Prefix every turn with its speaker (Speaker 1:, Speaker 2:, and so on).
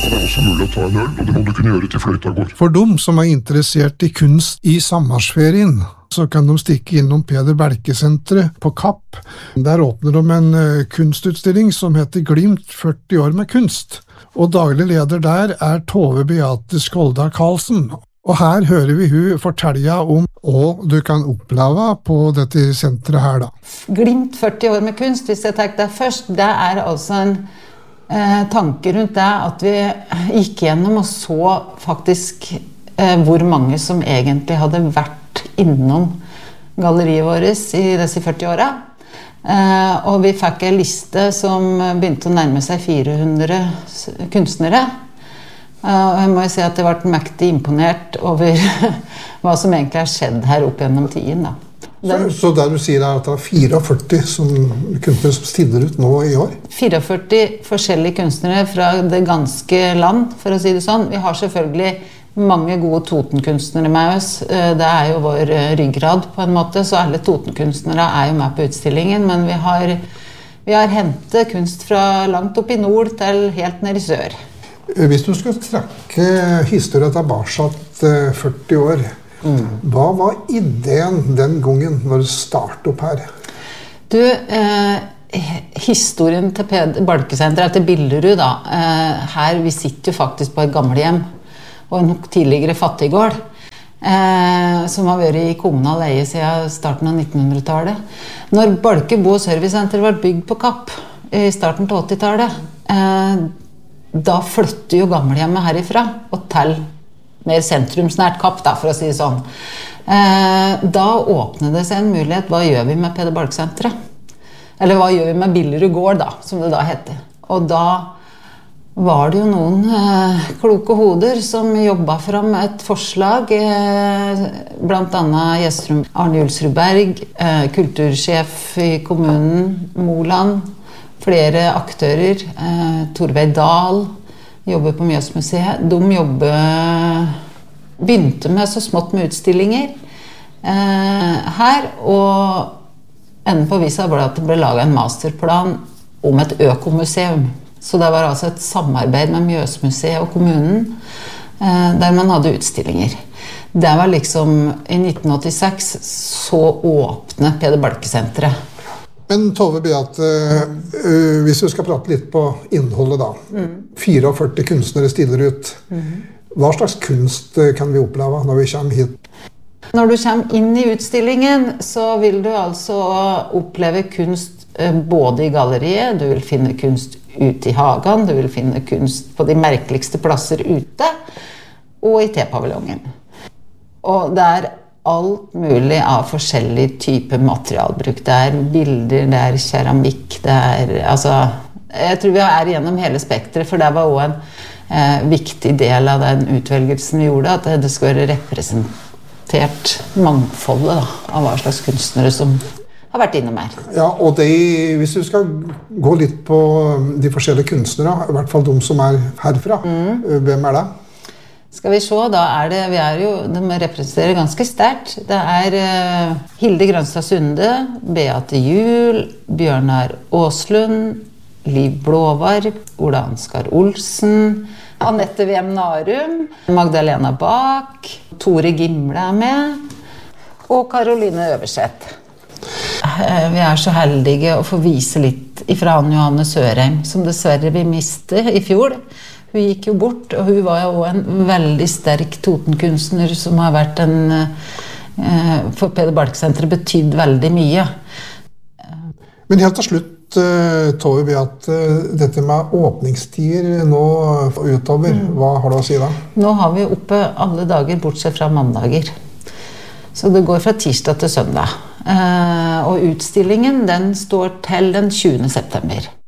Speaker 1: var det også mulig å ta en øl, og det må du kunne gjøre til fløyta går.
Speaker 2: For dem som interessert i kunst i sommersferien, så kan de stikke innom Peder Belke-senteret på Kapp. Der åpner de en kunstutstilling som heter Glimt 40 år med kunst. Og daglig leder der Tove Beate Skolda Karlsen. Og her hører vi hun fortelle om hva du kan oppleve på dette senteret her da.
Speaker 3: Glimt 40 år med kunst, hvis jeg tar det først, det altså en tanke rundt det at vi gikk gjennom og så faktisk hvor mange som egentlig hadde vært innom galleriet vårt i disse 40 årene. Og vi fikk en liste som begynte å nærme seg 400 kunstnere. Og jeg må jo si at jeg ble mektig imponert over hva som egentlig har skjedd her opp gjennom tiden da.
Speaker 2: Så det du sier at det 44 kunstnere som stiller ut nå i år?
Speaker 3: 44 forskjellige kunstnere fra det ganske land, for å si det sånn. Vi har selvfølgelig mange gode Toten-kunstnere med oss. Det jo vår ryggrad på en måte, så alle Toten-kunstnere jo med på utstillingen, men vi har hentet kunst fra langt opp i nord til helt ned i sør.
Speaker 2: Hvis du skulle trekke historien tilbake 40 år, hva var ideen den gangen når du startet opp her?
Speaker 3: Du, historien til Peder Belke-senteret til Billerud da, her vi sitter jo faktisk på et gamlehjem og en tidligere fattiggård som har vært i kommunal eie siden starten av 1900-tallet. Når Belke Bo- og Servicesenter var bygd på Kapp i starten av 80-tallet, da flytter jo gamlehjemmet herifra og til mer sentrumsnært Kapp da, for å si det sånn. Da åpnet det seg en mulighet, hva gjør vi med Peder Belke-senteret? Eller hva gjør vi med Billerud gård da, som det da heter. Og da var det jo noen kloke hoder som jobbet fram et forslag, blant annet Arne Julsrud Berg, kultursjef i kommunen, Moland, flere aktører, Torveig Dahl, jobber på Mjøsmuseet. De begynte med så smått med utstillinger her, og enden på visa ble at det ble laget en masterplan om et økomuseum. Så det var altså et samarbeid med Mjøsmuseet og kommunen, der man hadde utstillinger. Det var liksom, i 1986 så åpnet Peder Belke-senteret.
Speaker 2: Men Tove Beate, hvis vi skal prate litt på innholdet da. 44 kunstnere stiller ut. Hva slags kunst kan vi oppleve når vi kommer hit?
Speaker 3: Når du kommer inn i utstillingen, så vil du altså oppleve kunst både i galleriet, du vil finne kunst ute i hagen, du vil finne kunst på de merkeligste plasser ute, og i tepaviljongen. Og det alt mulig av forskjellige typer materialbruk. Det bilder, det keramikk, altså, jeg tror vi gjennom hele spektret, for det var også en viktig del av den utvelgelsen vi gjorde, at det skulle være representert mangfoldet da, av hva slags kunstnere som har vært innom her.
Speaker 2: Ja, og hvis du skal gå litt på de forskjellige kunstnere, i hvert fall de som herfra, hvem det?
Speaker 3: Skal vi se, da vi de representerer ganske sterkt. Det Hilde Grønstad Sunde, Beate Juhl, Bjørnar Åslund, Liv Blåvarg, Ola Ansgar Olsen, Annette Wiem Narum, Magdalena Bak, Tore Gimle med, og Karoline Øverseth. Vi så heldige å få vise litt ifra Anne Johanne Sørheim, som dessverre vi mistet i fjor. Hun gikk jo bort, og hun var jo en veldig sterk Toten-kunstner som har vært for Peder Belke-senteret betydd veldig mye.
Speaker 2: Men helt til slutt, Tove Beate, dette med åpningstider nå utover, hva har du å si da?
Speaker 3: Nå har vi oppe alle dager, bortsett fra mandager. Så det går fra tirsdag til søndag. Og utstillingen, den står til den 20. september.